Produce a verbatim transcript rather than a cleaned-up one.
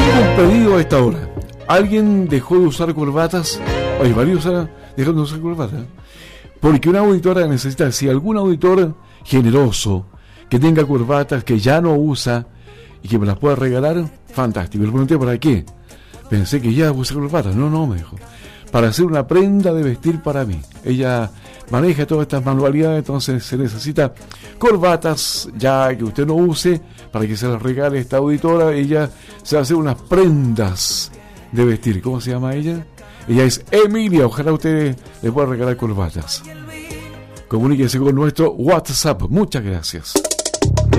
Un pedido a esta hora. ¿Alguien dejó de usar corbatas? Oye, varios dejaron de usar corbatas. Porque una auditora necesita, si algún auditor generoso que tenga corbatas que ya no usa y que me las pueda regalar, fantástico. Le pregunté para qué. Pensé que ya usa corbatas. No, no, me dijo. Para hacer una prenda de vestir para mí. Ella maneja todas estas manualidades, entonces se necesita corbatas ya que usted no use para que se las regale esta auditora. Ella se va a hacer unas prendas de vestir. ¿Cómo se llama ella? Ella es Emilia. Ojalá usted le pueda regalar corbatas. Comuníquese con nuestro WhatsApp. Muchas gracias.